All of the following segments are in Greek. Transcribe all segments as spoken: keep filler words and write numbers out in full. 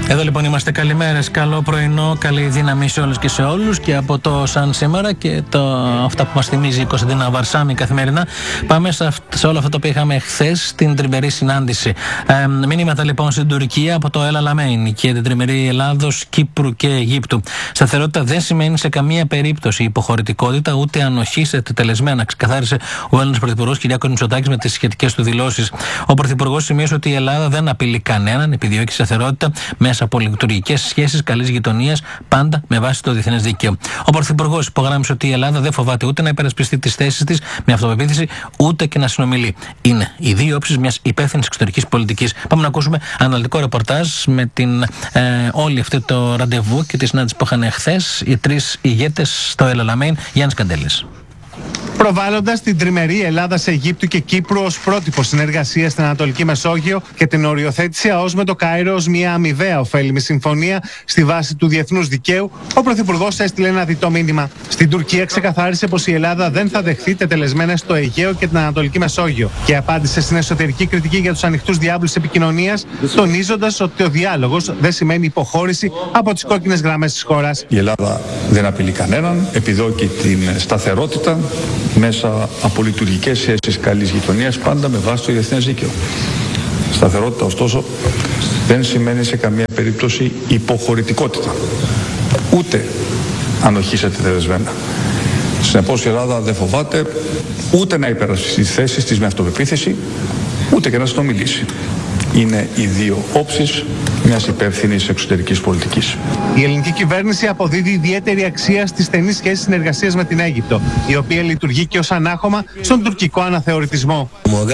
Εδώ λοιπόν είμαστε. Καλημέρες, καλό πρωινό, καλή δύναμη σε όλους και σε όλους. Και από το σαν σήμερα και το, αυτά που μας θυμίζει η Κωνσταντίνα Βαρσάμι καθημερινά, πάμε σε, σε όλο αυτό το οποίο είχαμε χθες στην τριμερή συνάντηση. Ε, μηνύματα λοιπόν στην Τουρκία από το El Alamein και την τριμερή Ελλάδος, Κύπρου και Αιγύπτου. Σταθερότητα δεν σημαίνει σε καμία περίπτωση υποχωρητικότητα ούτε ανοχή σε τετελεσμένα, ξεκαθάρισε ο Έλληνας Πρωθυπουργός Κυριάκος Μητσοτάκης με τις σχετικές του δηλώσεις. Ο Πρωθυπουργός σημείωσε ότι η Ελλάδα δεν απειλεί κανέναν, επιδιώκει σταθερότητα μέσα από λειτουργικές σχέσεις καλής γειτονίας, πάντα με βάση το διεθνές δίκαιο. Ο Πρωθυπουργός υπογράμμισε ότι η Ελλάδα δεν φοβάται ούτε να υπερασπιστεί τις θέσεις της με αυτοπεποίθηση, ούτε και να συνομιλεί. Είναι οι δύο όψεις μιας υπεύθυνης εξωτερικής πολιτικής. Πάμε να ακούσουμε αναλυτικό ρεπορτάζ με την, ε, όλη αυτή το ραντεβού και τη συνάντηση που είχαν χθες οι τρεις ηγέτες στο El Alamein. Γιάννης Καντέλης. Προβάλλοντας την τριμερή Ελλάδας, Αιγύπτου και Κύπρου ως πρότυπο συνεργασίας στην Ανατολική Μεσόγειο και την οριοθέτηση ΑΟΣ με το Κάιρο ως μια αμοιβαία ωφέλιμη συμφωνία στη βάση του διεθνούς δικαίου, ο Πρωθυπουργός έστειλε ένα διτό μήνυμα. Στην Τουρκία ξεκαθάρισε πως η Ελλάδα δεν θα δεχθεί τετελεσμένες στο Αιγαίο και την Ανατολική Μεσόγειο και απάντησε στην εσωτερική κριτική για τους ανοιχτούς διάβλους επικοινωνίας, τονίζοντας ότι ο διάλογος δεν σημαίνει υποχώρηση από τις κόκκινες γραμμές της χώρας. Η Ελλάδα δεν απειλεί κανέναν, επιδόκει την σταθερότητα μέσα από λειτουργικές σχέσεις καλής γειτονίας, πάντα με βάση το διεθνές δίκαιο. Σταθερότητα, ωστόσο, δεν σημαίνει σε καμία περίπτωση υποχωρητικότητα, ούτε ανοχή σε τετελεσμένα. Συνεπώς, η Ελλάδα δεν φοβάται ούτε να υπερασπιστεί τις θέσεις της με αυτοπεποίθηση, ούτε και να συνομιλήσει. Είναι οι δύο όψεις μιας υπεύθυνης εξωτερικής πολιτικής. Η ελληνική κυβέρνηση αποδίδει ιδιαίτερη αξία στη στενή σχέση συνεργασίας με την Αίγυπτο, η οποία λειτουργεί και ως ανάχωμα στον τουρκικό αναθεωρητισμό.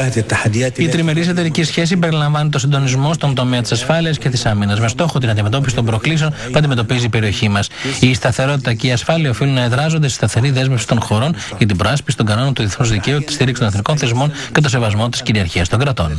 Η τριμερής εταιρική σχέση περιλαμβάνει το συντονισμό στον τομέα της ασφάλειας και της άμυνας, με στόχο την αντιμετώπιση των προκλήσεων που αντιμετωπίζει η περιοχή μας. Η σταθερότητα και η ασφάλεια οφείλουν να εδράζονται στη σταθερή δέσμευση των χωρών για την προάσπιση των κανόνων του διεθνούς δικαίου, τη στήριξη των εθνικών θεσμών και το σεβασμό της κυριαρχίας των κρατών.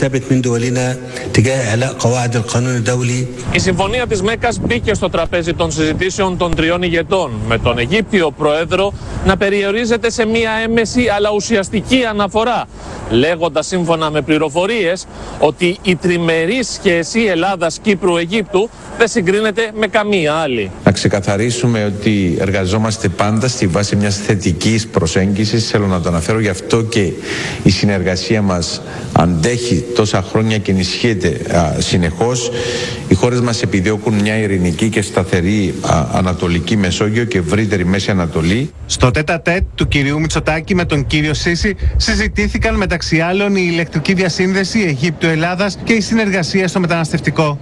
Η συμφωνία της Μέκκας μπήκε στο τραπέζι των συζητήσεων των τριών ηγετών, με τον Αιγύπτιο Πρόεδρο να περιορίζεται σε μία έμμεση αλλά ουσιαστική αναφορά, λέγοντας σύμφωνα με πληροφορίες ότι η τριμερή σχέση Ελλάδας-Κύπρου-Αιγύπτου δεν συγκρίνεται με καμία άλλη. Να ξεκαθαρίσουμε ότι εργαζόμαστε πάντα στη βάση μιας θετικής προσέγγισης, θέλω να το αναφέρω, γι' αυτό και η συνεργασία μας αντέχει τόσα χρόνια και ενισχύεται α, συνεχώς. Οι χώρες μας επιδιώκουν μια ειρηνική και σταθερή α, Ανατολική Μεσόγειο και ευρύτερη Μέση Ανατολή. Στο τέτα-τέτ του κυρίου Μητσοτάκη με τον κύριο Σίση συζητήθηκαν μεταξύ άλλων η ηλεκτρική διασύνδεση Αιγύπτου-Ελλάδας και η συνεργασία στο μεταναστευτικό.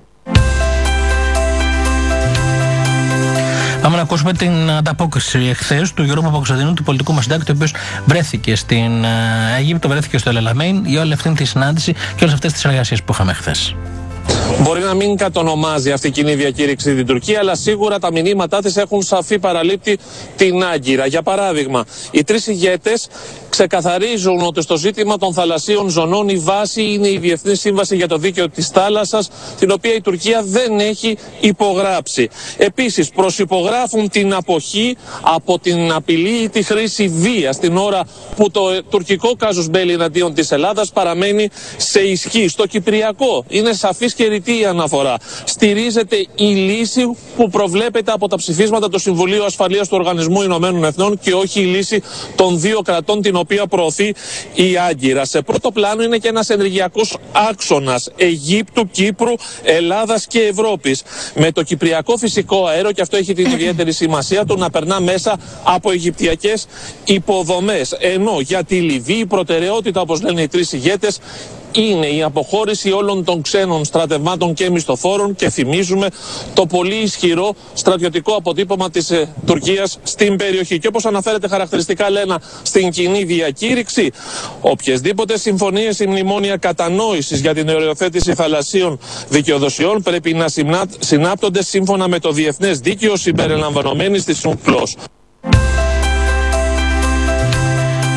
Πάμε να ακούσουμε την ανταπόκριση εχθές του Γιώργου Παπακοσταντίνου, του πολιτικού μας συντάκτη, ο οποίος βρέθηκε στην Αίγυπτο, βρέθηκε στο El Alamein για όλη αυτή τη συνάντηση και όλες αυτές τις εργασίες που είχαμε χθες. Μπορεί να μην κατονομάζει αυτή η κοινή διακήρυξη την Τουρκία, αλλά σίγουρα τα μηνύματά της έχουν σαφή παραλήπτη την Άγκυρα. Για παράδειγμα, οι τρεις ηγέτες ξεκαθαρίζουν ότι στο ζήτημα των θαλασσίων ζωνών η βάση είναι η Διεθνή Σύμβαση για το Δίκαιο της Θάλασσας, την οποία η Τουρκία δεν έχει υπογράψει. Επίσης, προσυπογράφουν την αποχή από την απειλή ή τη χρήση βίας την ώρα που το τουρκικό κάζους μπέλι εναντίον της Ελλάδας παραμένει σε ισχύ. Στο Κυπριακό είναι σαφής και ρητή η αναφορά. Στηρίζεται η λύση που προβλέπεται από τα ψηφίσματα του Συμβουλίου Ασφαλείας του Οργανισμού Ηνωμένων Εθνών και όχι η λύση των δύο κρατών, την οποία προωθεί η Άγκυρα. Σε πρώτο πλάνο είναι και ένας ενεργειακός άξονας Αιγύπτου, Κύπρου, Ελλάδας και Ευρώπης. Με το κυπριακό φυσικό αέριο, και αυτό έχει την ιδιαίτερη σημασία του, να περνά μέσα από αιγυπτιακές υποδομές. Ενώ για τη Λιβύη η προτεραιότητα, όπως λένε οι τρεις ηγέτες, είναι η αποχώρηση όλων των ξένων στρατευμάτων και μισθοφόρων, και θυμίζουμε το πολύ ισχυρό στρατιωτικό αποτύπωμα της ε, Τουρκίας στην περιοχή. Και όπως αναφέρεται χαρακτηριστικά, Λένα, στην κοινή διακήρυξη, οποιασδήποτε συμφωνίες ή μνημόνια κατανόησης για την οριοθέτηση θαλασσίων δικαιοδοσιών πρέπει να συνάπτονται σύμφωνα με το διεθνές δίκαιο συμπεριλαμβανομένης της UNCLOS.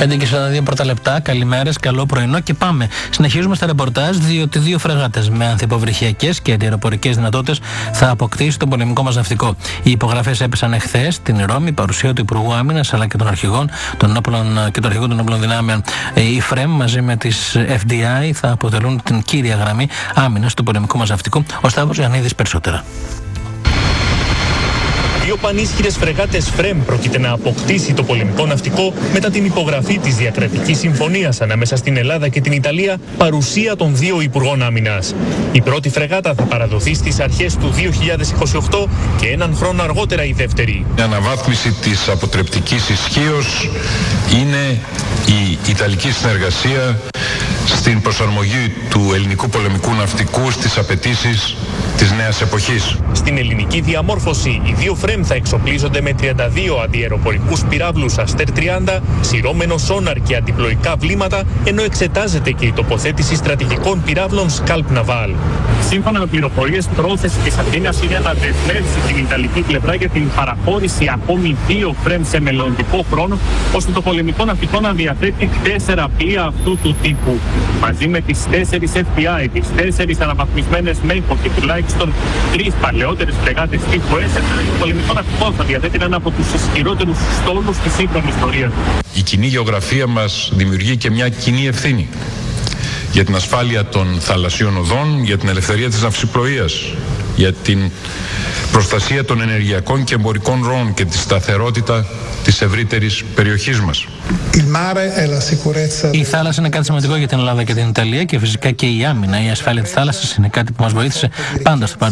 πέντε και σαράντα δύο πρώτα λεπτά. Καλημέρες, καλό πρωινό και πάμε. Συνεχίζουμε στα ρεπορτάζ, διότι δύο φρεγάτες με ανθυποβρυχιακές και αντιαεροπορικές δυνατότητες θα αποκτήσει το πολεμικό μας ναυτικό. Οι υπογραφές έπεσαν εχθές στην Ρώμη, παρουσία του Υπουργού Άμυνας αλλά και των αρχηγών των όπλων και του αρχηγού των όπλων δυνάμεων. Η ΦΡΕΜ μαζί με τις εφ ντι άι θα αποτελούν την κύρια γραμμή άμυνας του πολεμικού μας ναυτικού. Ο Σταύρος Ιωαννίδης περισσότερα. Δύο πανίσχυρες φρεγάτες ΦΡΕΜ πρόκειται να αποκτήσει το πολεμικό ναυτικό μετά την υπογραφή της διακρατικής συμφωνίας ανάμεσα στην Ελλάδα και την Ιταλία, παρουσία των δύο Υπουργών Άμυνας. Η πρώτη φρεγάτα θα παραδοθεί στις αρχές του δύο χιλιάδες είκοσι οκτώ και έναν χρόνο αργότερα η δεύτερη. Η αναβάθμιση της αποτρεπτικής ισχύως είναι η Ιταλική συνεργασία στην προσαρμογή του ελληνικού πολεμικού ναυτικού στις απαιτήσεις της νέας εποχής. Στην ελληνική διαμόρφωση, οι δύο ΦΡΕΜ θα εξοπλίζονται με τριάντα δύο αντιαεροπορικούς πυράβλους Αστέρ τριάντα, σειρώμενο σόναρ και αντιπλοϊκά βλήματα, ενώ εξετάζεται και η τοποθέτηση στρατηγικών πυράβλων Scalp Naval. Σύμφωνα με πληροφορίες, πρόθεση της Αθήνας είναι να δεσμεύσει την Ιταλική πλευρά για την παραχώρηση ακόμη δύο ΦΡΕΜ σε μελλοντικό χρόνο, ώστε το πολεμικό ναυτικό να διαθέτει τέσσερα πλοία αυτού του τύπου. Μαζί με τις τέσσερις εφ ντι άι, τις τέσσερις αναβαθμισμένες ΜΕΙΠΟ και τουλάχιστον τρεις παλαιότερες φρεγάτες τύπου S, το πολεμικό ναυτικό θα διαθέτει έναν από τους ισχυρότερους στόλους της σύγχρονης ιστορίας. Η κοινή γεωγραφία μας δημιουργεί και μια κοινή ευθύνη για την ασφάλεια των θαλασσίων οδών, για την ελευθερία της ναυσιπλοείας, για την προστασία των ενεργειακών και εμπορικών ροών και τη σταθερότητα της ευρύτερης περιοχής μας. Η θάλασσα είναι κάτι σημαντικό για την Ελλάδα και την Ιταλία και φυσικά και η άμυνα, η ασφάλεια της θάλασσας είναι κάτι που μας βοήθησε πάντα στο παρελθόν.